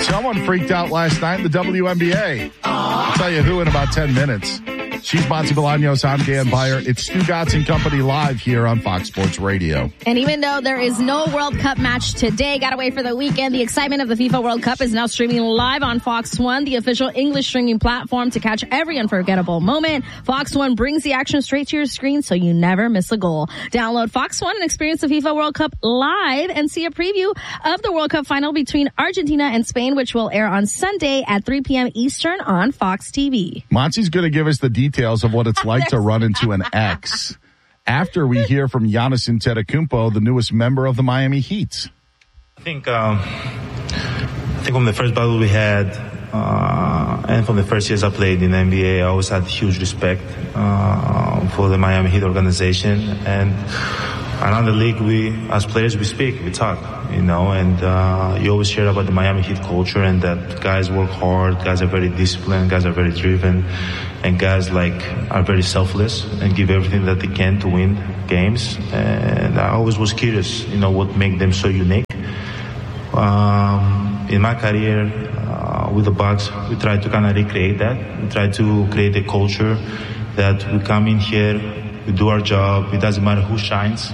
Someone freaked out last night in the WNBA. I'll tell you who in about 10 minutes. She's Monty Bolaños. I'm Dan Beyer. It's Stu Gatz and Company live here on Fox Sports Radio. And even though there is no World Cup match today, gotta wait for the weekend, the excitement of the FIFA World Cup is now streaming live on Fox One, the official English streaming platform to catch every unforgettable moment. Fox One brings the action straight to your screen so you never miss a goal. Download Fox One and experience the FIFA World Cup live and see a preview of the World Cup final between Argentina and Spain, which will air on Sunday at 3 p.m. Eastern on Fox TV. Monty's going to give us the details of what it's like to run into an ex after we hear from Giannis Antetokounmpo, the newest member of the Miami Heat. I think from the first battle we had and from the first years I played in the NBA, I always had huge respect for the Miami Heat organization. And around the league, as players, we speak, we talk, and you always hear about the Miami Heat culture and that guys work hard, guys are very disciplined, guys are very driven, and guys are very selfless and give everything that they can to win games. And I always was curious, what makes them so unique. In my career with the Bucks, we try to kind of recreate that. We try to create a culture that we come in here, we do our job. It doesn't matter who shines.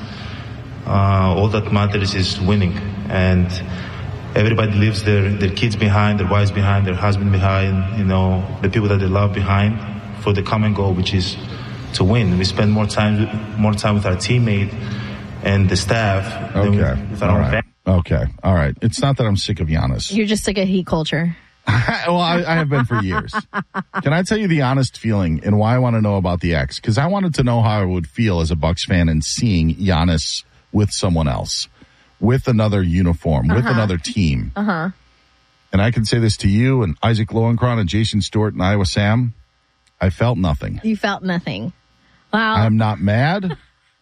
All that matters is winning. And everybody leaves their kids behind, their wives behind, their husband behind, the people that they love behind for the common goal, which is to win. We spend more time with our teammate and the staff than with our own family. Okay. All right. It's not that I'm sick of Giannis. You're just sick of Heat culture. Well, I have been for years. Can I tell you the honest feeling and why I want to know about the ex? Because I wanted to know how I would feel as a Bucks fan and seeing Giannis with someone else, with another uniform, with another team. And I can say this to you and Isaac Lowenkron and Jason Stewart and Iowa Sam. I felt nothing. You felt nothing. Wow. I'm not mad.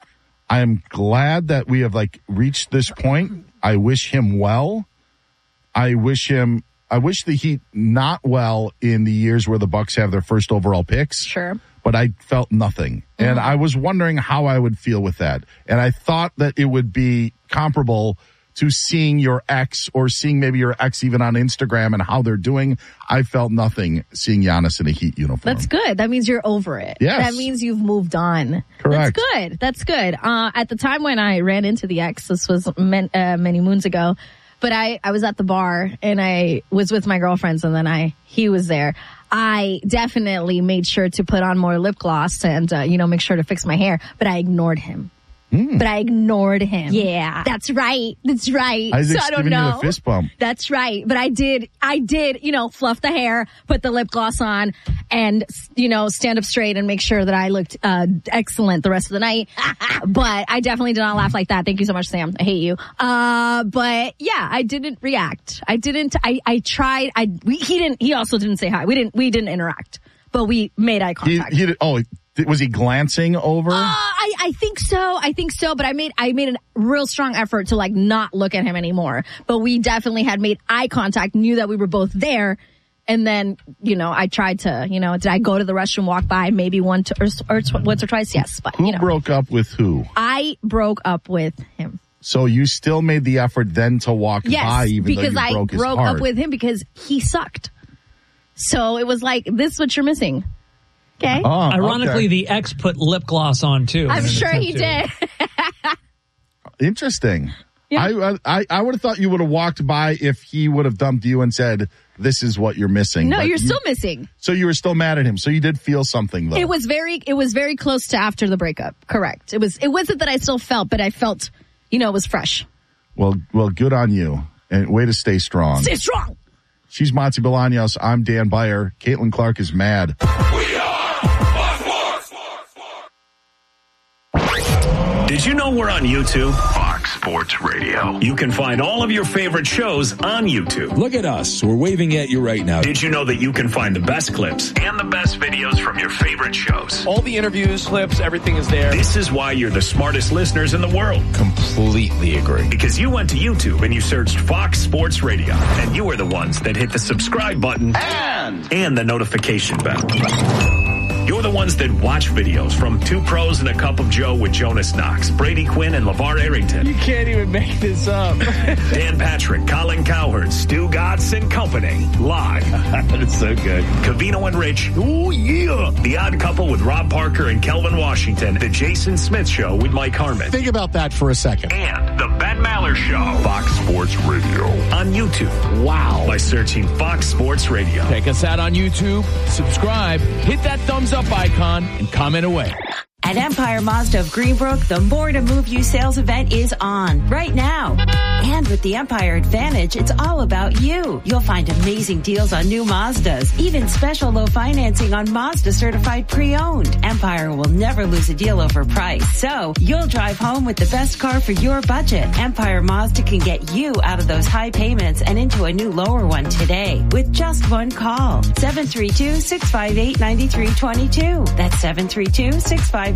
I am glad that we have reached this point. I wish him well. I wish the Heat not well in the years where the Bucks have their first overall picks. Sure. But I felt nothing. And I was wondering how I would feel with that. And I thought that it would be comparable to seeing your ex or seeing maybe your ex even on Instagram and how they're doing. I felt nothing seeing Giannis in a Heat uniform. That's good. That means you're over it. Yes. That means you've moved on. Correct. That's good. At the time when I ran into the ex, this was many moons ago, but I was at the bar and I was with my girlfriends and then he was there. I definitely made sure to put on more lip gloss and, make sure to fix my hair, but I ignored him. But I ignored him. Yeah. That's right. Isaac's so I don't giving know. you a fist bump. That's right. But I did, fluff the hair, put the lip gloss on and, stand up straight and make sure that I looked, excellent the rest of the night. But I definitely did not laugh like that. Thank you so much, Sam. I hate you. But yeah, I didn't react. I tried. He also didn't say hi. We didn't interact, but we made eye contact. Was he glancing over? I think so. But I made a real strong effort to not look at him anymore. But we definitely had made eye contact, knew that we were both there. And then, I tried to, did I go to the restroom, walk by maybe once or twice? Yes. But, who broke up with who? I broke up with him. So you still made the effort then to walk by even though you broke his heart? Because I broke up with him because he sucked. So it was this is what you're missing. Okay. Oh, ironically, the ex put lip gloss on too. I'm sure he did. Interesting. Yeah. I would have thought you would have walked by if he would have dumped you and said, "This is what you're missing." No, you're still missing. So you were still mad at him. So you did feel something though. It was very close to after the breakup. Correct. It wasn't that I still felt, but I felt, it was fresh. Well, good on you. And way to stay strong. Stay strong. She's Monty Bolaños. I'm Dan Beyer. Caitlin Clark is mad. We are Did you know we're on YouTube? Fox Sports Radio. You can find all of your favorite shows on YouTube. Look at us. We're waving at you right now. Did you know that you can find the best clips And the best videos from your favorite shows. All the interviews, clips, everything is there. This is why you're the smartest listeners in the world. Completely agree. Because you went to YouTube and you searched Fox Sports Radio. And you are the ones that hit the subscribe button and the notification bell. You're the ones that watch videos from Two Pros and a Cup of Joe with Jonas Knox, Brady Quinn, and LeVar Arrington. You can't even make this up. Dan Patrick, Colin Cowherd, Stu Gatz, Ross and Company, live. That's so good. Covino and Rich. Oh, yeah. The Odd Couple with Rob Parker and Kelvin Washington. The Jason Smith Show with Mike Harmon. Think about that for a second. And the Ben Maller Show. Fox Sports Radio. On YouTube. Wow. By searching Fox Sports Radio. Check us out on YouTube, subscribe, hit that thumbs up icon, and comment away. At Empire Mazda of Greenbrook, the More to Move You sales event is on right now. And with the Empire Advantage, it's all about you. You'll find amazing deals on new Mazdas, even special low financing on Mazda certified pre-owned. Empire will never lose a deal over price, so you'll drive home with the best car for your budget. Empire Mazda can get you out of those high payments and into a new lower one today with just one call. 732-658-9322. That's 732-658-9322.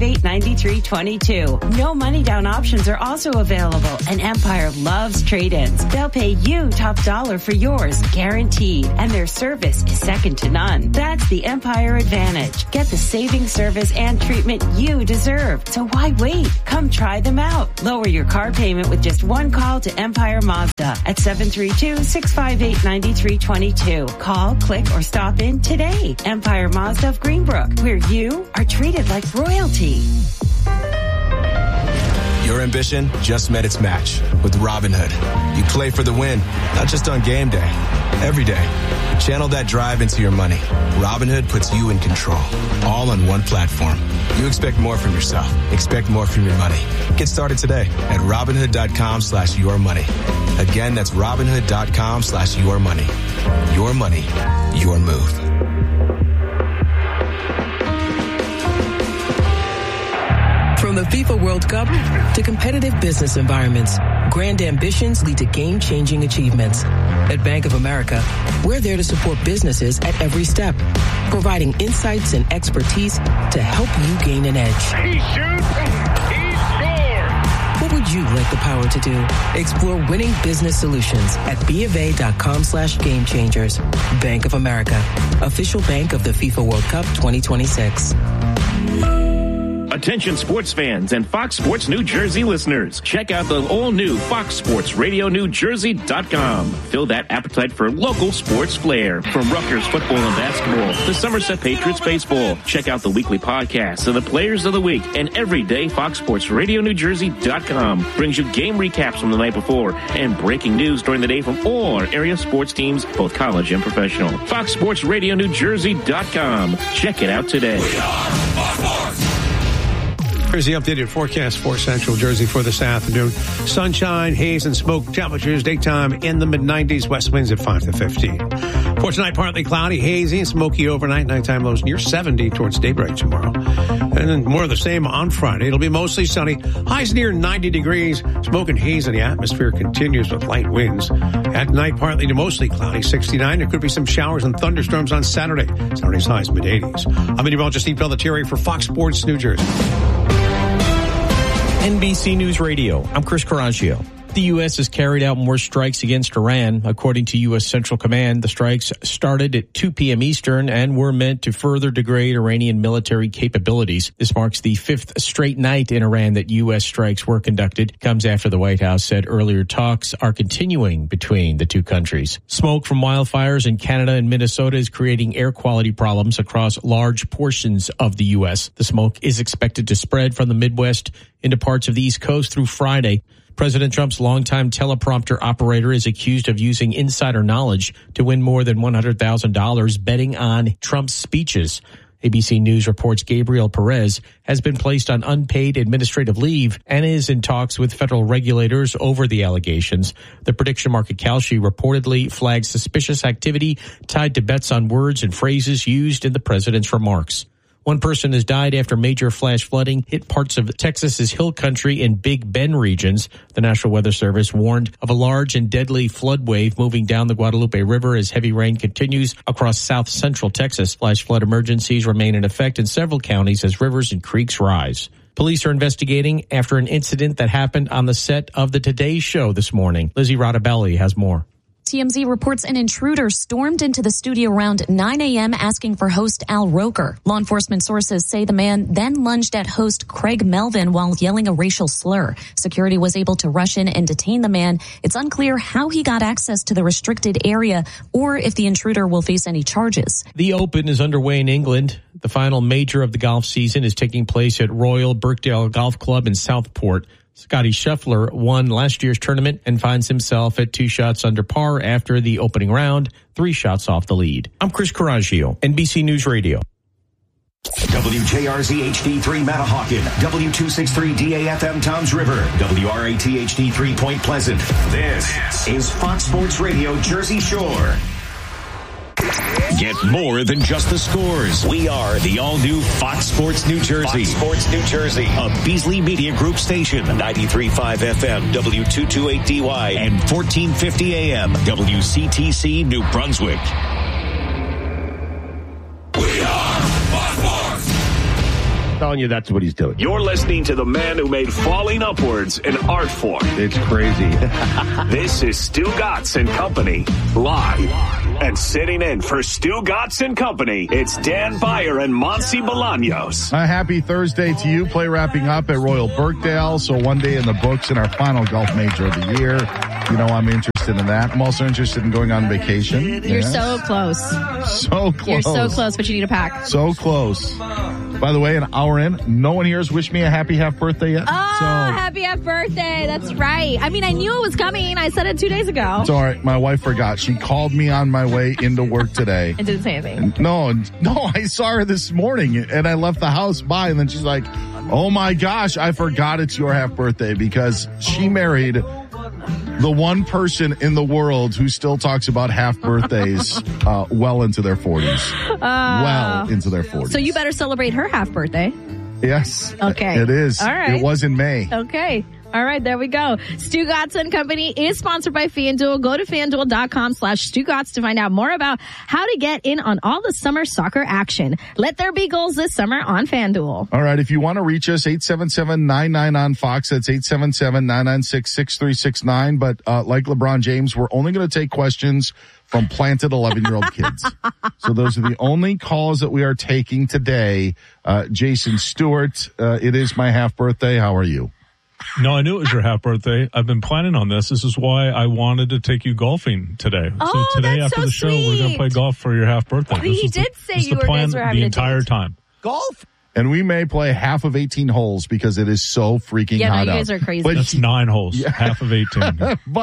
No money down options are also available, and Empire loves trade-ins. They'll pay you top dollar for yours, guaranteed, and their service is second to none. That's the Empire Advantage. Get the saving service and treatment you deserve. So why wait? Come try them out. Lower your car payment with just one call to Empire Mazda at 732-658-9322. Call, click, or stop in today. Empire Mazda of Greenbrook, where you are treated like royalty. Your ambition just met its match with Robinhood. You play for the win, not just on game day, every day. Channel that drive into your money. Robinhood puts you in control, all on one platform. You expect more from yourself. Expect more from your money. Get started today at Robinhood.com/yourmoney. Again, that's Robinhood.com/yourmoney. Your money, your move. From the FIFA World Cup to competitive business environments, grand ambitions lead to game-changing achievements. At Bank of America, we're there to support businesses at every step, providing insights and expertise to help you gain an edge. He shoots. He scores. What would you like the power to do? Explore winning business solutions at BofA.com/gamechangers. Bank of America, official bank of the FIFA World Cup 2026. Attention sports fans and Fox Sports New Jersey listeners. Check out the all-new Fox Sports Radio NewJersey.com. Fill that appetite for local sports flair. From Rutgers football and basketball to Somerset Patriots baseball. Check out the weekly podcasts of the players of the week. And every day, Fox Sports Radio NewJersey.com brings you game recaps from the night before and breaking news during the day from all our area sports teams, both college and professional. Fox Sports Radio NewJersey.com. Check it out today. We are Fox Sports. Here's the updated forecast for Central Jersey for this afternoon. Sunshine, haze, and smoke. Temperatures daytime in the mid-90s. West winds at 5 to 15. For tonight, partly cloudy, hazy, and smoky overnight. Nighttime lows near 70 towards daybreak tomorrow. And then more of the same on Friday. It'll be mostly sunny. Highs near 90 degrees. Smoke and haze in the atmosphere continues with light winds. At night, partly to mostly cloudy, 69. There could be some showers and thunderstorms on Saturday. Saturday's highs mid-80s. I'm meteorologist Steve Pelletieri for Fox Sports New Jersey. NBC News Radio, I'm Chris Caraccio. The U.S. has carried out more strikes against Iran. According to U.S. Central Command, the strikes started at 2 p.m. Eastern and were meant to further degrade Iranian military capabilities. This marks the fifth straight night in Iran that U.S. strikes were conducted. Comes after the White House said earlier talks are continuing between the two countries. Smoke from wildfires in Canada and Minnesota is creating air quality problems across large portions of the U.S. The smoke is expected to spread from the Midwest into parts of the East Coast through Friday. President Trump's longtime teleprompter operator is accused of using insider knowledge to win more than $100,000 betting on Trump's speeches. ABC News reports Gabriel Perez has been placed on unpaid administrative leave and is in talks with federal regulators over the allegations. The prediction market Kalshi reportedly flagged suspicious activity tied to bets on words and phrases used in the president's remarks. One person has died after major flash flooding hit parts of Texas's Hill Country and Big Bend regions. The National Weather Service warned of a large and deadly flood wave moving down the Guadalupe River as heavy rain continues across south central Texas. Flash flood emergencies remain in effect in several counties as rivers and creeks rise. Police are investigating after an incident that happened on the set of the Today Show this morning. Lizzie Rodabelli has more. TMZ reports an intruder stormed into the studio around 9 a.m. asking for host Al Roker. Law enforcement sources say the man then lunged at host Craig Melvin while yelling a racial slur. Security was able to rush in and detain the man. It's unclear how he got access to the restricted area or if the intruder will face any charges. The Open is underway in England. The final major of the golf season is taking place at Royal Birkdale Golf Club in Southport. Scotty Scheffler won last year's tournament and finds himself at 2 shots under par after the opening round, 3 shots off the lead. I'm Chris Coraggio, NBC News Radio. WJRZ HD3 Matahawkin, W263 DAFM Toms River, WRAT HD3 Point Pleasant. This is Fox Sports Radio Jersey Shore. Get more than just the scores. We are the all-new Fox Sports New Jersey. Fox Sports New Jersey. A Beasley Media Group station. 93.5 FM, W228DY, and 1450 AM, WCTC New Brunswick. We are Fox Sports. Telling you that's what he's doing. You're listening to the man who made falling upwards an art form. It's crazy. This is Stu Gatz and Company, live. And sitting in for Stu Gatz and Company, it's Dan Beyer and Monty Bolaños. A happy Thursday to you. Play wrapping up at Royal Birkdale. So one day in the books in our final golf major of the year. You know, I'm interested in that. I'm also interested in going on vacation. You're so close. So close. You're so close, but you need to pack. So close. By the way, an hour in, no one here has wished me a happy half birthday yet. Oh, happy half birthday. That's right. I mean, I knew it was coming. I said it 2 days ago. It's all right. My wife forgot. She called me on my way into work today. And didn't say anything. No, I saw her this morning and I left the house by and then she's like, oh my gosh, I forgot it's your half birthday because she married the one person in the world who still talks about half birthdays well into their 40s. Well into their 40s. So you better celebrate her half birthday. Yes. Okay. It is. All right. It was in May. Okay. All right, there we go. Stu Gatz and Company is sponsored by FanDuel. Go to FanDuel.com/Stu Gatz to find out more about how to get in on all the summer soccer action. Let there be goals this summer on FanDuel. All right, if you want to reach us, 877-99-on-Fox. That's 877-996-6369. But like LeBron James, we're only going to take questions from planted 11-year-old kids. So those are the only calls that we are taking today. Jason Stewart, it is my half birthday. How are you? No, I knew it was your half birthday. I've been planning on this. This is why I wanted to take you golfing today. Oh, so today that's after so the show, sweet. we're going to play golf for your half birthday. He did say you guys were having the a entire date. time. Golf? And we may play half of 18 holes because it is so freaking hot out. Yeah, you guys are crazy. But That's 9 holes, half of 18.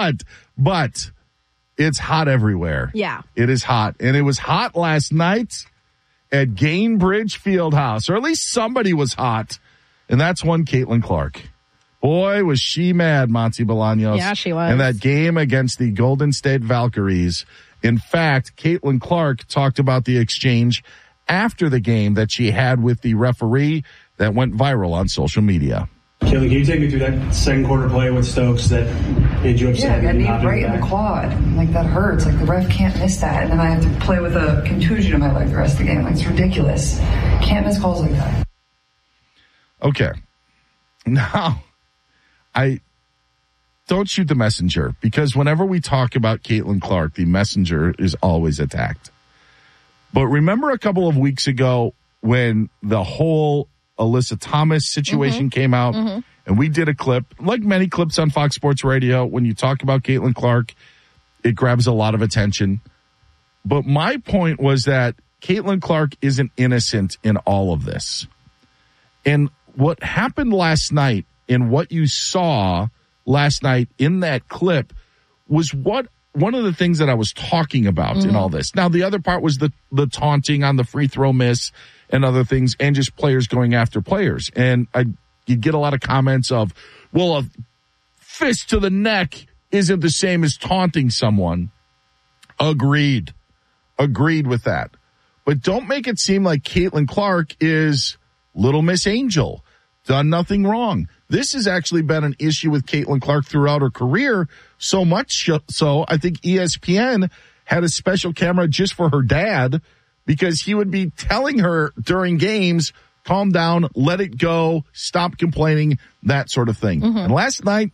But it's hot everywhere. Yeah. It is hot. And it was hot last night at Gainbridge Fieldhouse, or at least somebody was hot. And that's one Caitlin Clark. Boy, was she mad, Monty Bolaños. Yeah, she was. In that game against the Golden State Valkyries. In fact, Caitlin Clark talked about the exchange after the game that she had with the referee that went viral on social media. Caitlin, can you take me through that second quarter play with Stokes that made you upset? Yeah, I got knee right in the quad. Like, that hurts. Like, the ref can't miss that. And then I have to play with a contusion in my leg the rest of the game. Like, it's ridiculous. Can't miss calls like that. Okay. Now, I don't shoot the messenger, because whenever we talk about Caitlin Clark, the messenger is always attacked. But remember a couple of weeks ago when the whole Alyssa Thomas situation came out, and we did a clip, like many clips on Fox Sports Radio, when you talk about Caitlin Clark, it grabs a lot of attention. But my point was that Caitlin Clark isn't innocent in all of this. And what happened last night, and what you saw last night in that clip, was one of the things that I was talking about in all this. Now, the other part was the taunting on the free throw miss and other things, and just players going after players. And you get a lot of comments of, well, a fist to the neck isn't the same as taunting someone. Agreed with that. But don't make it seem like Caitlin Clark is Little Miss Angel, done nothing wrong. This has actually been an issue with Caitlin Clark throughout her career, so much so I think ESPN had a special camera just for her dad, because he would be telling her during games, calm down, let it go, stop complaining, that sort of thing. And last night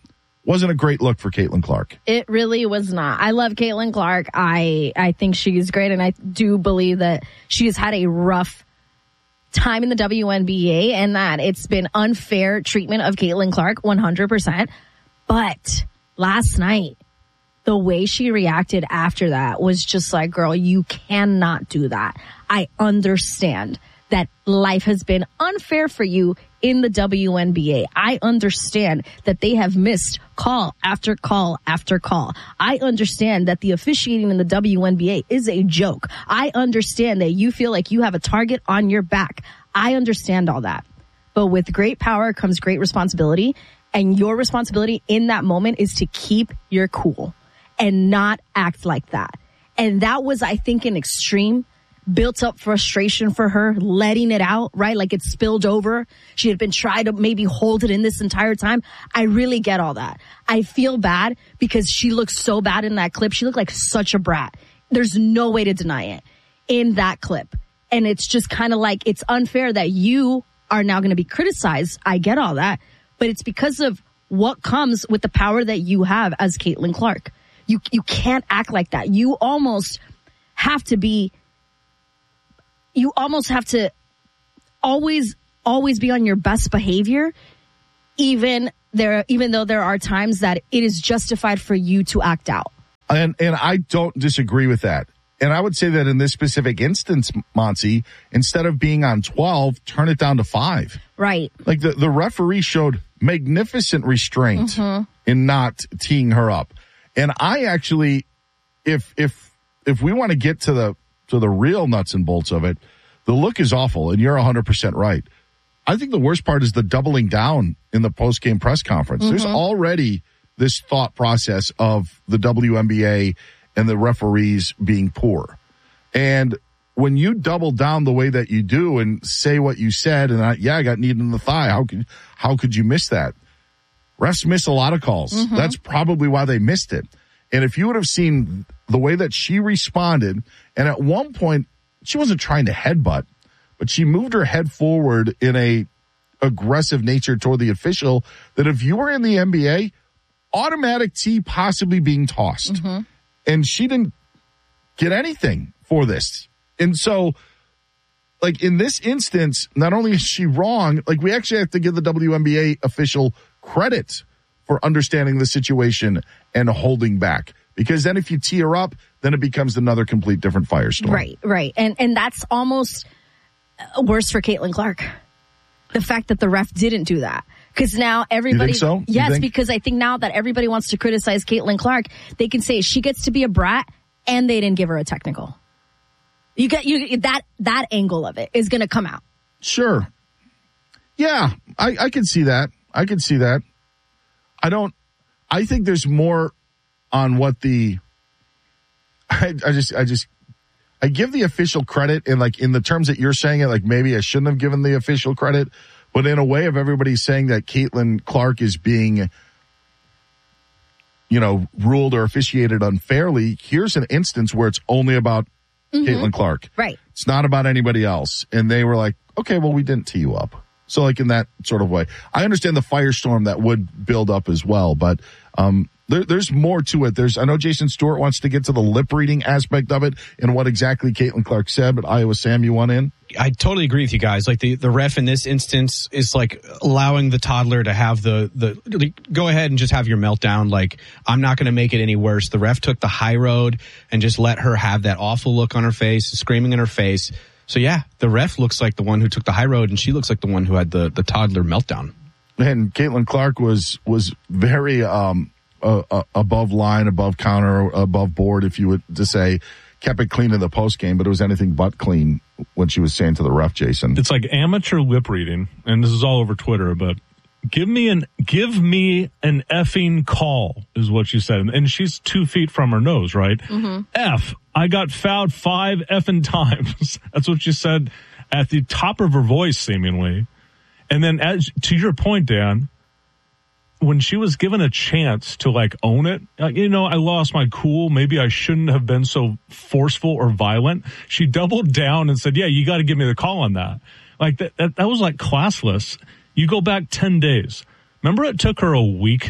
wasn't a great look for Caitlin Clark. It really was not. I love Caitlin Clark. I think she's great, and I do believe that she's had a rough time in the WNBA and that it's been unfair treatment of Caitlin Clark 100%. But last night, the way she reacted after that was just like, girl, you cannot do that. I understand that life has been unfair for you in the WNBA. I understand that they have missed call after call after call. I understand that the officiating in the WNBA is a joke. I understand that you feel like you have a target on your back. I understand all that. But with great power comes great responsibility. And your responsibility in that moment is to keep your cool and not act like that. And that was, I think, an extreme built up frustration for her, letting it out, right? Like it spilled over. She had been trying to maybe hold it in this entire time. I really get all that. I feel bad because she looked so bad in that clip. She looked like such a brat. There's no way to deny it in that clip. And it's just kind of like, it's unfair that you are now going to be criticized. I get all that. But it's because of what comes with the power that you have as Caitlin Clark. You can't act like that. You almost have to always be on your best behavior, even though there are times that it is justified for you to act out. And I don't disagree with that. And I would say that in this specific instance, Monty, instead of being on 12, turn it down to 5. Right. Like the referee showed magnificent restraint in not teeing her up. And I actually, if we want to get to the real nuts and bolts of it, the look is awful, and you're 100% right. I think the worst part is the doubling down in the post-game press conference. There's already this thought process of the WNBA and the referees being poor. And when you double down the way that you do and say what you said, and I got kneed in the thigh, how could you miss that? Refs miss a lot of calls. That's probably why they missed it. And if you would have seen the way that she responded, and at one point, she wasn't trying to headbutt, but she moved her head forward in a aggressive nature toward the official, that if you were in the NBA, automatic tee possibly being tossed. And she didn't get anything for this. And so, like, in this instance, not only is she wrong, like, we actually have to give the WNBA official credit for understanding the situation and holding back. Because then if you tee her up, then it becomes another complete different firestorm. Right. And that's almost worse for Caitlin Clark. The fact that the ref didn't do that. Because now everybody... You think so? Yes, because I think now that everybody wants to criticize Caitlin Clark, they can say she gets to be a brat and they didn't give her a technical. You get that angle of it is going to come out. Sure. Yeah, I can see that. I think there's more on what I give the official credit, and like in the terms that you're saying it, like maybe I shouldn't have given the official credit, but in a way of everybody saying that Caitlin Clark is being, ruled or officiated unfairly. Here's an instance where it's only about Caitlin Clark. Right. It's not about anybody else. And they were like, okay, well, we didn't tee you up. So like in that sort of way, I understand the firestorm that would build up as well, but there's more to it. I know Jason Stewart wants to get to the lip reading aspect of it and what exactly Caitlin Clark said, but Iowa Sam, you want in? I totally agree with you guys. Like the ref in this instance is like allowing the toddler to have the go ahead and just have your meltdown. Like, I'm not going to make it any worse. The ref took the high road and just let her have that awful look on her face, screaming in her face. So yeah, the ref looks like the one who took the high road, and she looks like the one who had the toddler meltdown. And Caitlin Clark was very above line, above counter, above board, if you would to say, kept it clean in the post game, but it was anything but clean when she was saying to the ref, Jason. It's like amateur lip reading, and this is all over Twitter, but give me an effing call is what she said. And she's 2 feet from her nose, right? F, I got fouled 5 effing times. That's what she said at the top of her voice, seemingly. And then to your point, Dan, when she was given a chance to like own it, I lost my cool. Maybe I shouldn't have been so forceful or violent. She doubled down and said, yeah, you got to give me the call on that. Like that was like classless. You go back 10 days. Remember it took her a week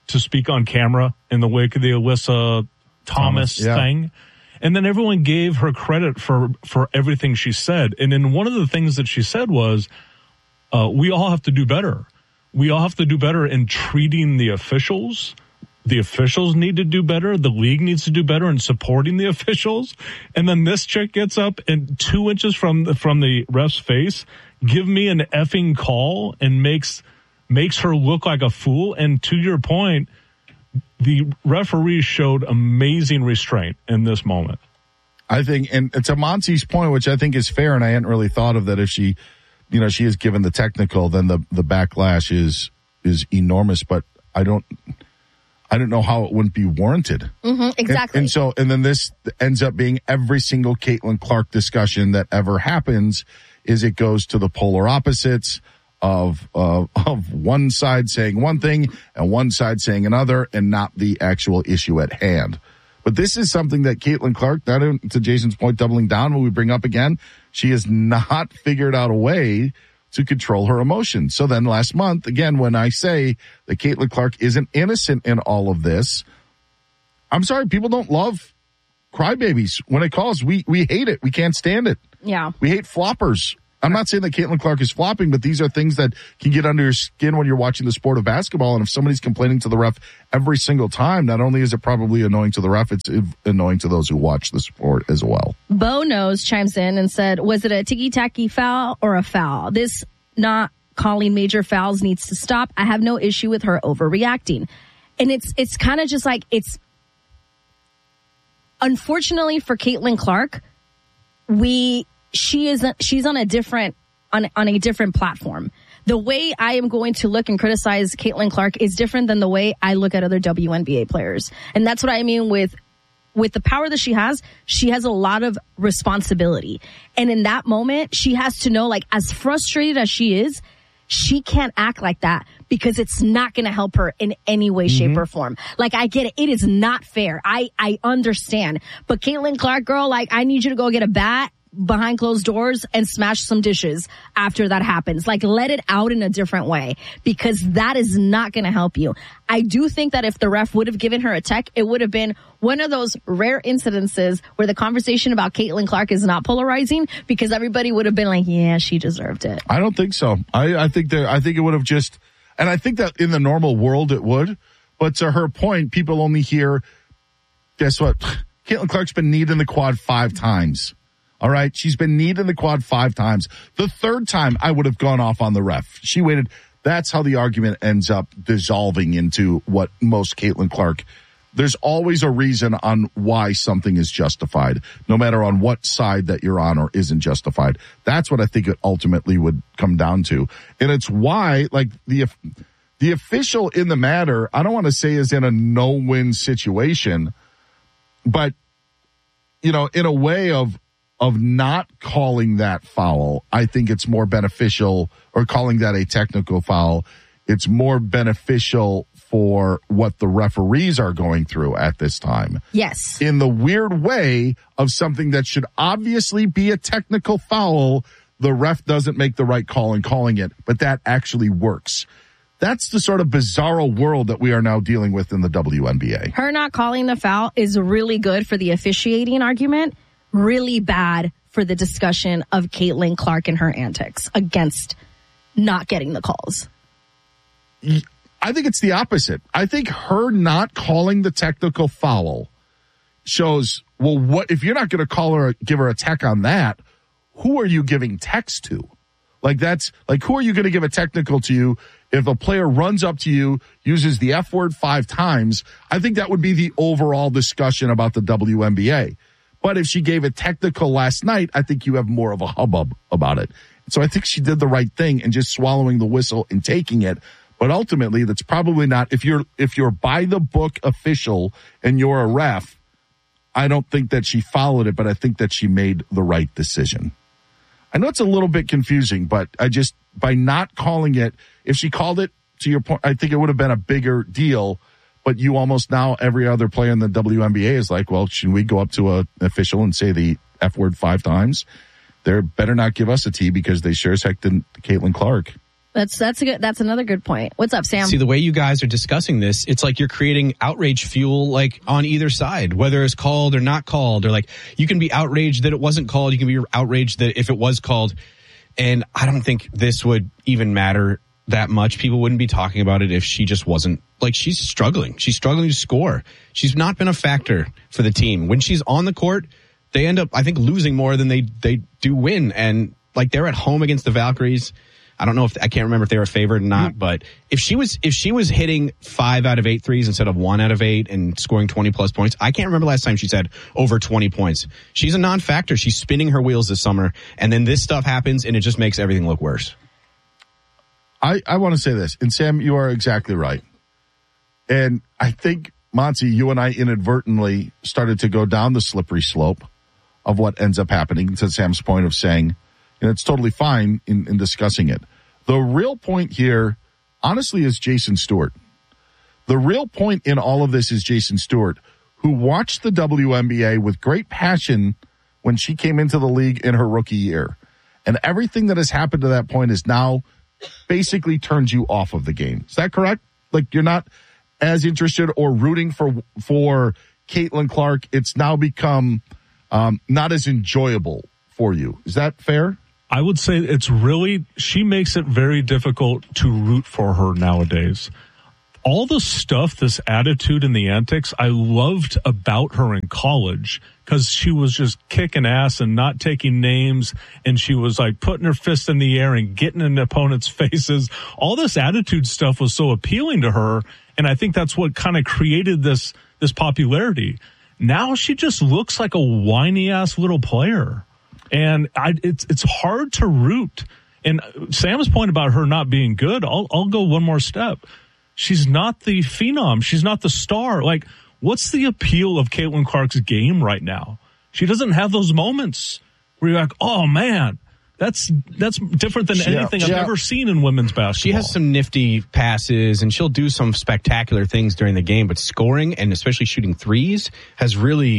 to speak on camera in the wake of the Alyssa Thomas thing. And then everyone gave her credit for everything she said. And then one of the things that she said was, we all have to do better. We all have to do better in treating the officials. The officials need to do better. The league needs to do better in supporting the officials. And then this chick gets up and 2 inches from the ref's face, give me an effing call and makes her look like a fool. And to your point, the referees showed amazing restraint in this moment. I think, and to Monty's point, which I think is fair, and I hadn't really thought of that, if she is given the technical, then the backlash is enormous, but I don't know how it wouldn't be warranted. Exactly. And then this ends up being every single Caitlin Clark discussion that ever happens is it goes to the polar opposites of one side saying one thing and one side saying another, and not the actual issue at hand. But this is something that Caitlin Clark, to Jason's point, doubling down, when we bring up again, she has not figured out a way to control her emotions. So then last month, again, when I say that Caitlin Clark isn't innocent in all of this, I'm sorry, people don't love crybabies. When it calls, we hate it. We can't stand it. Yeah. We hate floppers. I'm not saying that Caitlin Clark is flopping, but these are things that can get under your skin when you're watching the sport of basketball. And if somebody's complaining to the ref every single time, not only is it probably annoying to the ref, it's annoying to those who watch the sport as well. Bo Knows chimes in and said, was it a ticky-tacky foul or a foul? This not calling major fouls needs to stop. I have no issue with her overreacting. And it's kind of just like, it's unfortunately for Caitlin Clark, she's on a different platform. The way I am going to look and criticize Caitlin Clark is different than the way I look at other WNBA players. And that's what I mean with the power that she has a lot of responsibility. And in that moment, she has to know, like, as frustrated as she is, she can't act like that because it's not going to help her in any way, shape, or form. Like, I get it. It is not fair. I understand. But Caitlin Clark, girl, like, I need you to go get a bat behind closed doors and smash some dishes after that happens. Like, let it out in a different way, because that is not going to help you. I do think that if the ref would have given her a tech, it would have been one of those rare incidences where the conversation about Caitlin Clark is not polarizing, because everybody would have been like, yeah, she deserved it. I don't think so. I think it would have just, and I think that in the normal world it would, but to her point, people only hear, guess what? Caitlin Clark's been kneed in the quad 5 times. All right. She's been kneed in the quad 5 times. The third time I would have gone off on the ref. She waited. That's how the argument ends up dissolving into what most Caitlin Clark. There's always a reason on why something is justified, no matter on what side that you're on or isn't justified. That's what I think it ultimately would come down to. And it's why, like, the official in the matter, I don't want to say is in a no-win situation, but, you know, in a way of not calling that foul, I think it's more beneficial, or calling that a technical foul, it's more beneficial for what the referees are going through at this time. Yes. In the weird way of something that should obviously be a technical foul, the ref doesn't make the right call in calling it, but that actually works. That's the sort of bizarro world that we are now dealing with in the WNBA. Her not calling the foul is really good for the officiating argument, really bad for the discussion of Caitlin Clark and her antics against not getting the calls. I think it's the opposite. I think her not calling the technical foul shows, well, what if you're not going to give her a tech on that, who are you giving techs to? Like, that's like, who are you going to give a technical to you if a player runs up to you, uses the F word 5 times? I think that would be the overall discussion about the WNBA. But if she gave a technical last night, I think you have more of a hubbub about it. So I think she did the right thing and just swallowing the whistle and taking it. But ultimately, that's probably not, if you're by the book official and you're a ref, I don't think that she followed it, but I think that she made the right decision. I know it's a little bit confusing, but by not calling it, if she called it, to your point, I think it would have been a bigger deal. But you almost now, every other player in the WNBA is like, well, should we go up to an official and say the F word 5 times? They better not give us a T, because they sure as heck didn't Caitlin Clark. That's another good point. What's up, Sam? See, the way you guys are discussing this, it's like you're creating outrage fuel, like on either side, whether it's called or not called, or like you can be outraged that it wasn't called. You can be outraged that if it was called. And I don't think this would even matter that much. People wouldn't be talking about it if she just wasn't, like, she's struggling. She's struggling to score. She's not been a factor for the team. When she's on the court, they end up, I think, losing more than they do win. And like, they're at home against the Valkyries. I don't know I can't remember if they were favored or not, but if she was hitting 5 out of 8 threes instead of 1 out of 8 and scoring 20 plus points, I can't remember last time she's had over 20 points. She's a non-factor. She's spinning her wheels this summer, and then this stuff happens and it just makes everything look worse. I want to say this, and Sam, you are exactly right. And I think, Monty, you and I inadvertently started to go down the slippery slope of what ends up happening, to Sam's point of saying, and it's totally fine in discussing it. The real point here, honestly, is Jason Stewart. The real point in all of this is Jason Stewart, who watched the WNBA with great passion when she came into the league in her rookie year. And everything that has happened to that point is now basically turns you off of the game. Is that correct? Like, you're not as interested or rooting for Caitlin Clark. It's now become not as enjoyable for you. Is that fair? I would say she makes it very difficult to root for her nowadays. All the stuff, this attitude and the antics, I loved about her in college because she was just kicking ass and not taking names, and she was like putting her fist in the air and getting in opponents' faces. All this attitude stuff was so appealing to her, and I think that's what kind of created this popularity. Now she just looks like a whiny ass little player. And it's hard to root. And Sam's point about her not being good, I'll go one more step. She's not the phenom. She's not the star. Like, what's the appeal of Caitlin Clark's game right now? She doesn't have those moments where you're like, oh man, that's different than anything I've ever seen in women's basketball. She has some nifty passes and she'll do some spectacular things during the game, but scoring and especially shooting threes has really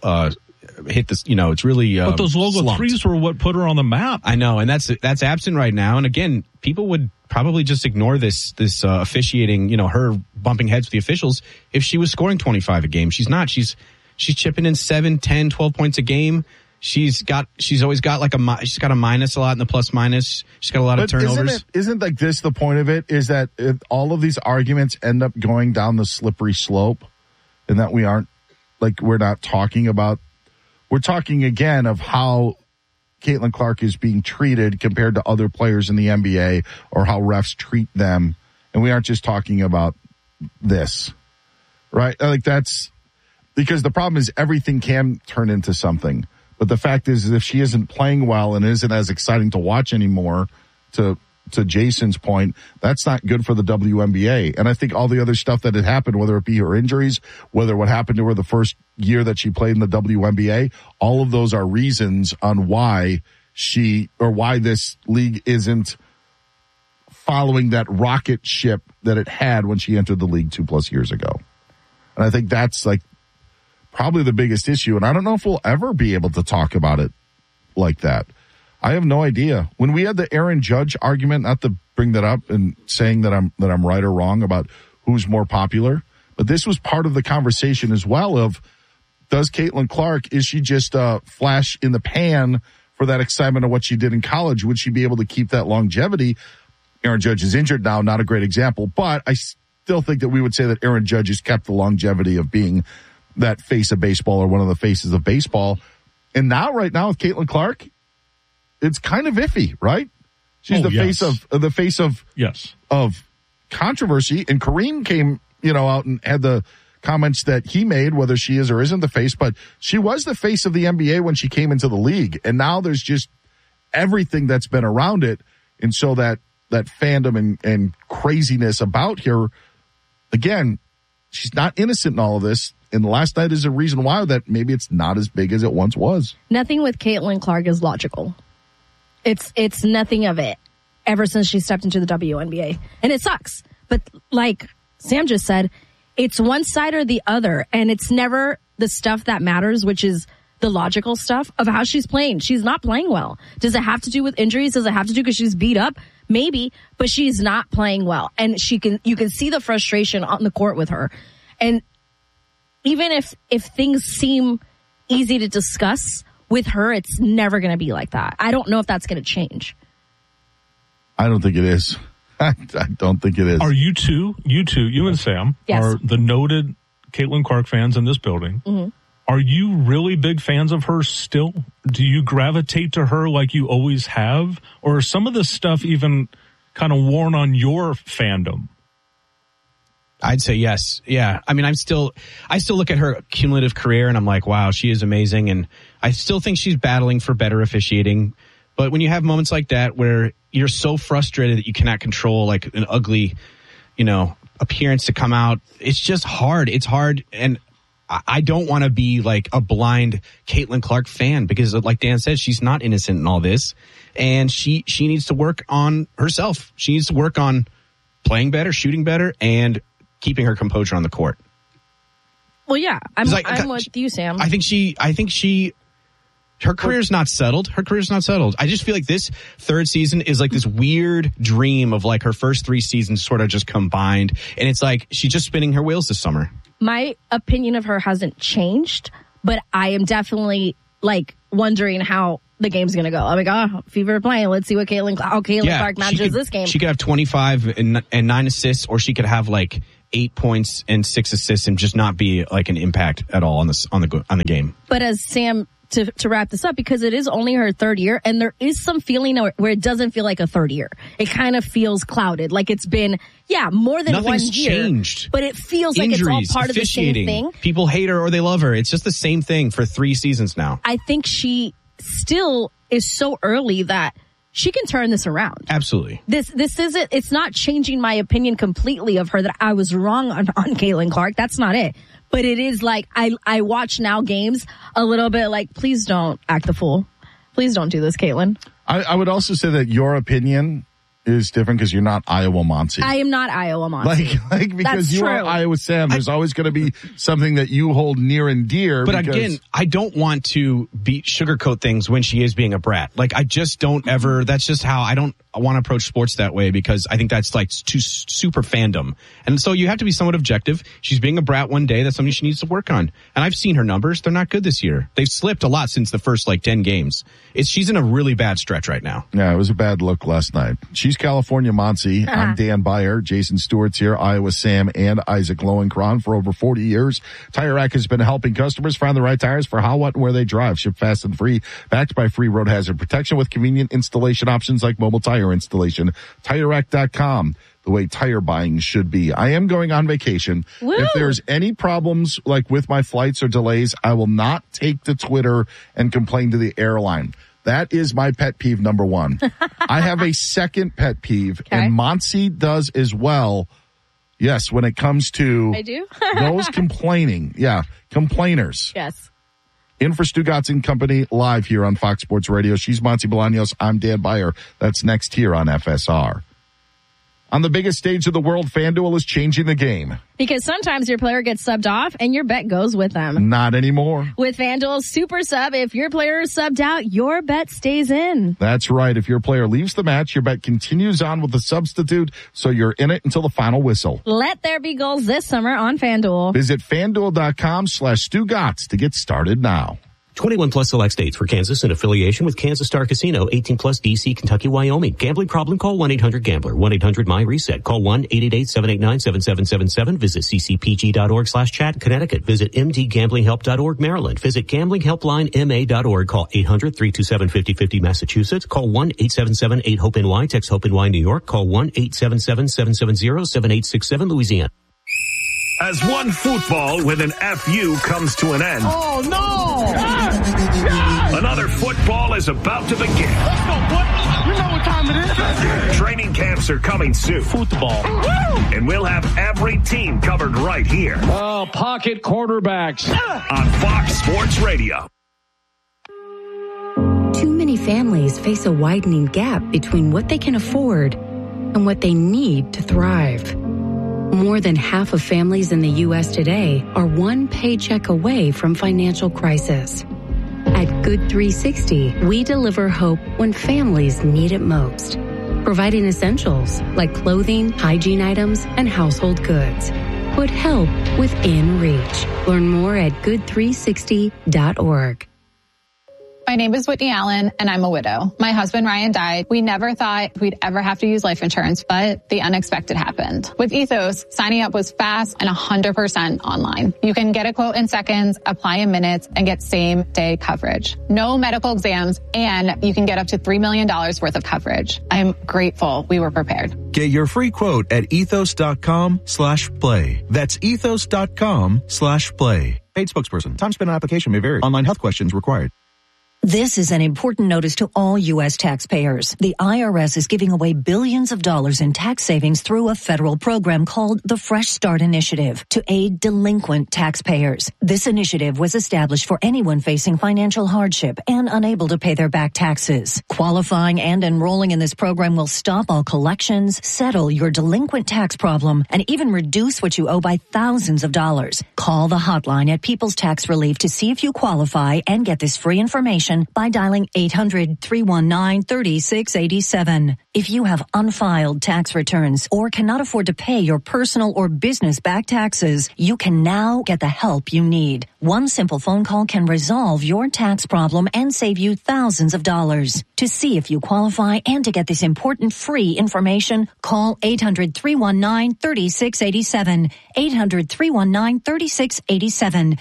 hit this, it's really but those logo slumped. Threes were what put her on the map. I know, and that's absent right now. And again, people would probably just ignore this officiating, her bumping heads with the officials if she was scoring 25 a game. She's not. She's chipping in 7, 10, 12 points a game. She's always got she's got a minus a lot in the plus minus. She's got a lot of turnovers. Isn't like this the point of it? Is that all of these arguments end up going down the slippery slope, and that we're not talking about. We're talking again of how Caitlin Clark is being treated compared to other players in the NBA, or how refs treat them, and we aren't just talking about this, right? Like, that's because the problem is everything can turn into something. But the fact is if she isn't playing well and isn't as exciting to watch anymore, to Jason's point, that's not good for the WNBA. And I think all the other stuff that had happened, whether it be her injuries, whether what happened to her the first year that she played in the WNBA, all of those are reasons on why why this league isn't following that rocket ship that it had when she entered the league 2+ years ago. And I think that's like probably the biggest issue. And I don't know if we'll ever be able to talk about it like that. I have no idea. When we had the Aaron Judge argument, not to bring that up and saying that I'm right or wrong about who's more popular, but this was part of the conversation as well of, does Caitlin Clark, is she just a flash in the pan for that excitement of what she did in college? Would she be able to keep that longevity? Aaron Judge is injured now, not a great example, but I still think that we would say that Aaron Judge has kept the longevity of being that face of baseball, or one of the faces of baseball. And now, right now with Caitlin Clark, it's kind of iffy, right? She's the face of controversy. And Kareem came, out and had the comments that he made, whether she is or isn't the face, but she was the face of the NBA when she came into the league. And now there's just everything that's been around it. And so that fandom and craziness about her, again, she's not innocent in all of this. And last night is a reason why that maybe it's not as big as it once was. Nothing with Caitlin Clark is logical. It's nothing of it ever since she stepped into the WNBA. And it sucks. But like Sam just said, it's one side or the other. And it's never the stuff that matters, which is the logical stuff of how she's playing. She's not playing well. Does it have to do with injuries? Does it have to do because she's beat up? Maybe, but she's not playing well. And you can see the frustration on the court with her. And even if things seem easy to discuss with her, it's never going to be like that. I don't know if that's going to change. I don't think it is. I don't think it is. Are you two, you and Sam, yes, are the noted Caitlin Clark fans in this building. Mm-hmm. Are you really big fans of her still? Do you gravitate to her like you always have? Or is some of this stuff even kind of worn on your fandom? I'd say yes. Yeah. I mean, I still look at her cumulative career and I'm like, wow, she is amazing. And I still think she's battling for better officiating. But when you have moments like that where you're so frustrated that you cannot control like an ugly, appearance to come out, it's just hard. It's hard. And I don't want to be like a blind Caitlin Clark fan because like Dan said, she's not innocent in all this. And she needs to work on herself. She needs to work on playing better, shooting better, and keeping her composure on the court. Well, yeah, I'm with you, Sam. I think her career's not settled. I just feel like this third season is like this weird dream of like her first 3 seasons sort of just combined. And it's like she's just spinning her wheels this summer. My opinion of her hasn't changed, but I am definitely like wondering how the game's going to go. I'm like, Fever playing. Let's see how Caitlin Clark manages this game. She could have 25 and 9 assists, or she could have like 8 points and 6 assists and just not be like an impact at all on the game. But as Sam, to wrap this up, because it is only her third year, and there is some feeling where it doesn't feel like a third year. It kind of feels clouded, like it's been more than Nothing's 1 year. Changed. But it feels Injuries, like it's all part of the same thing. People hate her or they love her. It's just the same thing for 3 seasons now. I think she still is so early that she can turn this around. Absolutely. This isn't, it's not changing my opinion completely of her that I was wrong on Caitlin Clark. That's not it. But it is like, I watch now games a little bit like, please don't act the fool. Please don't do this, Caitlin. I would also say that your opinion is different because you're not Iowa Monty. I am not Iowa Monty. Like because That's you true. are Iowa Sam, there's always going to be something that you hold near and dear. But again, I don't want to sugarcoat things when she is being a brat. Like, I just don't ever, that's just how I don't want to approach sports that way, because I think that's like too super fandom. And so you have to be somewhat objective. She's being a brat one day. That's something she needs to work on. And I've seen her numbers. They're not good this year. They've slipped a lot since the first 10 games. She's in a really bad stretch right now. Yeah, it was a bad look last night. She's California Monty. I'm Dan Beyer. Jason Stewart's here. Iowa Sam and Isaac Lowenkron for over 40 years. Tire Rack has been helping customers find the right tires for how, what, and where they drive. Ship fast and free. Backed by free road hazard protection with convenient installation options like mobile tire installation. TireRack.com. The way tire buying should be. I am going on vacation. Woo! If there's any problems with my flights or delays, I will not take to Twitter and complain to the airline. That is my pet peeve number 1. I have a second pet peeve, and Monty does as well. Yes, when it comes to I do? those complaining. Yeah, complainers. Yes. In for Stugatz and Company live here on Fox Sports Radio. She's Monty Bolaños. I'm Dan Beyer. That's next here on FSR. On the biggest stage of the world, FanDuel is changing the game. Because sometimes your player gets subbed off and your bet goes with them. Not anymore. With FanDuel's Super Sub, if your player is subbed out, your bet stays in. That's right. If your player leaves the match, your bet continues on with the substitute, so you're in it until the final whistle. Let there be goals this summer on FanDuel. Visit FanDuel.com/Stugatz to get started now. 21 plus select states. For Kansas in affiliation with Kansas Star Casino. 18 plus DC, Kentucky, Wyoming. Gambling problem? Call 1-800-GAMBLER. 1-800-MY-RESET. Call 1-888-789-7777. Visit ccpg.org/chat. Connecticut. Visit mdgamblinghelp.org. Maryland. Visit gamblinghelplinema.org. Call 800-327-5050. Massachusetts. Call 1-877-8-HOPE-NY. Text HOPE-NY New York. Call 1-877-770-7867 Louisiana. As one football with an FU comes to an end. Oh, no! Another football is about to begin. Let's go, boy. You know what time it is. Training camps are coming soon. Football. And we'll have every team covered right here. Oh, pocket quarterbacks. On Fox Sports Radio. Too many families face a widening gap between what they can afford and what they need to thrive. More than half of families in the U.S. today are one paycheck away from financial crisis. At Good 360, we deliver hope when families need it most. providing essentials like clothing, hygiene items, and household goods. Put help within reach. Learn more at good360.org. My name is Whitney Allen, and I'm a widow. My husband, Ryan, died. We never thought we'd ever have to use life insurance, but the unexpected happened. With Ethos, signing up was fast and 100% online. You can get a quote in seconds, apply in minutes, and get same-day coverage. No medical exams, and you can get up to $3 million worth of coverage. I am grateful we were prepared. Get your free quote at ethos.com/play. That's ethos.com/play. Paid spokesperson. Time spent on application may vary. Online health questions required. This is an important notice to all U.S. taxpayers. The IRS is giving away billions of dollars in tax savings through a federal program called the Fresh Start Initiative to aid delinquent taxpayers. This initiative was established for anyone facing financial hardship and unable to pay their back taxes. Qualifying and enrolling in this program will stop all collections, settle your delinquent tax problem, and even reduce what you owe by thousands of dollars. Call the hotline at People's Tax Relief to see if you qualify and get this free information by dialing 800-319-3687. If you have unfiled tax returns or cannot afford to pay your personal or business back taxes, you can now get the help you need. One simple phone call can resolve your tax problem and save you thousands of dollars. To see if you qualify and to get this important free information, call 800-319-3687. 800-319-3687.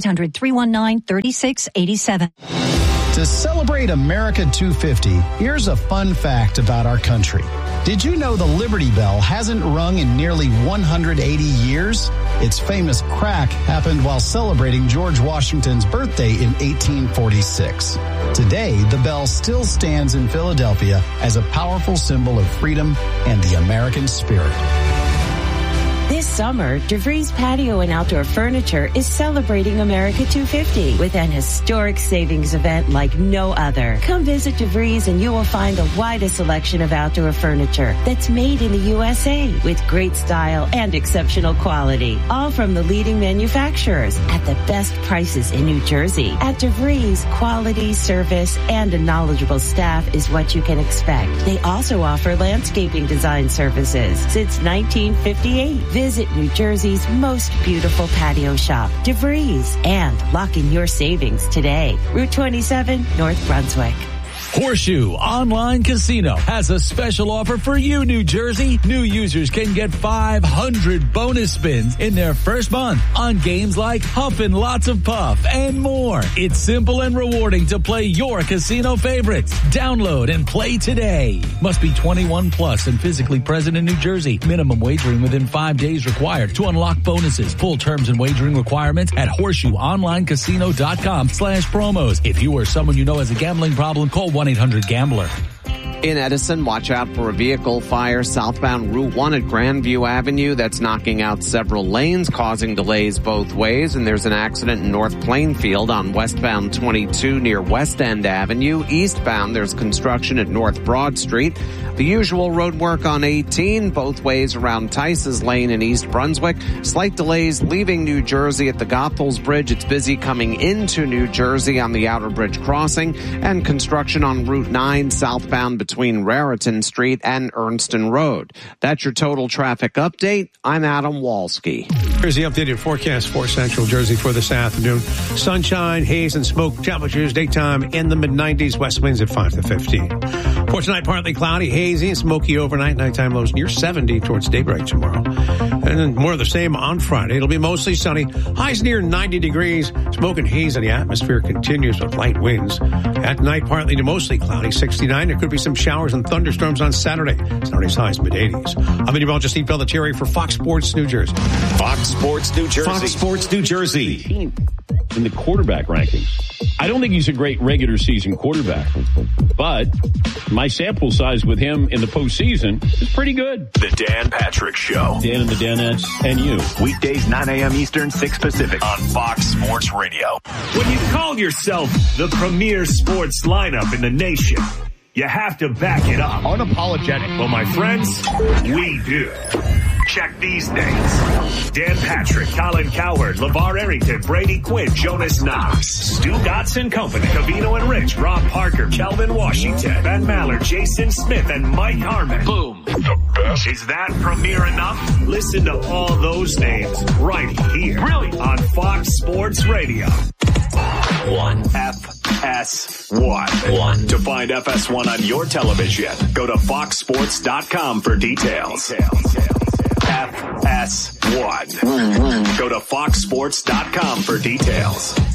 800-319-3687. To celebrate America 250, here's a fun fact about our country. Did you know the Liberty Bell hasn't rung in nearly 180 years? Its famous crack happened while celebrating George Washington's birthday in 1846. Today, the bell still stands in Philadelphia as a powerful symbol of freedom and the American spirit. This summer, DeVries Patio and Outdoor Furniture is celebrating America 250 with an historic savings event like no other. Come visit DeVries and you will find the widest selection of outdoor furniture that's made in the USA with great style and exceptional quality. All from the leading manufacturers at the best prices in New Jersey. At DeVries, quality, service, and a knowledgeable staff is what you can expect. They also offer landscaping design services since 1958. Visit New Jersey's most beautiful patio shop, DeVries, and lock in your savings today. Route 27, North Brunswick. Horseshoe Online Casino has a special offer for you, New Jersey. New users can get 500 bonus spins in their first month on games like Huffin' Lots of Puff and more. It's simple and rewarding to play your casino favorites. Download and play today. Must be 21 plus and physically present in New Jersey. Minimum wagering within 5 days required to unlock bonuses. Full terms and wagering requirements at horseshoeonlinecasino.com/promos. If you or someone you know has a gambling problem, call 1-800-GAMBLER. In Edison, watch out for a vehicle fire southbound Route 1 at Grandview Avenue that's knocking out several lanes, causing delays both ways. And there's an accident in North Plainfield on westbound 22 near West End Avenue. Eastbound, there's construction at North Broad Street. The usual road work on 18, both ways around Tice's Lane in East Brunswick. Slight delays leaving New Jersey at the Goethals Bridge. It's busy coming into New Jersey on the Outer Bridge Crossing. And construction on Route 9 southbound between Raritan Street and Ernston Road. That's your total traffic update. I'm Adam Walski. Here's the updated forecast for Central Jersey for this afternoon. Sunshine, haze, and smoke. Temperatures daytime in the mid-90s. West winds at 5 to 15. For tonight, partly cloudy, hazy, and smoky overnight. Nighttime lows near 70 towards daybreak tomorrow. And then more of the same on Friday. It'll be mostly sunny. Highs near 90 degrees. Smoke and haze in the atmosphere continues with light winds. At night, partly to mostly cloudy, 69. There could be some showers and thunderstorms on Saturday. Saturday's highs mid-80s. I'm meteorologist Steve Pelletieri for Fox Sports New Jersey. Fox Sports New Jersey. Fox Sports New Jersey. In the quarterback rankings. I don't think he's a great regular season quarterback, but my sample size with him in the postseason is pretty good. The Dan Patrick Show. Dan and the Danettes and you. Weekdays 9 a.m. Eastern, 6 Pacific on Fox Sports Radio. When you call yourself the premier sports lineup in the nation, you have to back it up. Unapologetic. Well, my friends, we do. Check these names. Dan Patrick, Colin Cowherd, LeVar Arrington, Brady Quinn, Jonas Knox, Stu Gottlieb. Watts and Company, Covino and Rich, Rob Parker, Kelvin Washington, Ben Maller, Jason Smith, and Mike Harmon. Boom. The best. Is that premiere enough? Listen to all those names right here. Really? On Fox Sports Radio. 1. FS1. To find FS1 on your television, go to foxsports.com for details. FS1. Go to foxsports.com for details.